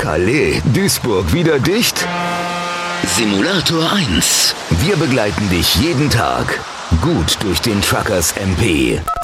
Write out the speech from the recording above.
Calais, Duisburg wieder dicht? Simulator 1. Wir begleiten dich jeden Tag gut durch den Truckers MP.